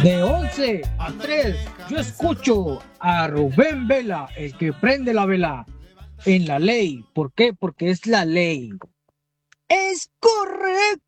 De 11 a 3, yo escucho a Rubén Vela, el que prende la vela en la ley. ¿Por qué? Porque es la ley. Es correcto.